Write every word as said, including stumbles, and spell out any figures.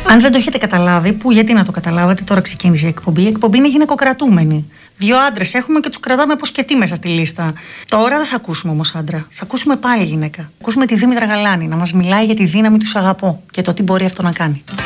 Αν δεν το έχετε καταλάβει, που γιατί να το καταλάβατε, τώρα ξεκίνησε η εκπομπή. Η εκπομπή είναι γυναικοκρατούμενη. Δύο άντρες έχουμε και τους κρατάμε πως και τι μέσα στη λίστα. Τώρα δεν θα ακούσουμε όμως άντρα. Θα ακούσουμε πάλι γυναίκα. Θα ακούσουμε τη Δήμητρα Γαλάνη να μας μιλάει για τη δύναμη του σ' αγαπώ και το τι μπορεί αυτό να κάνει.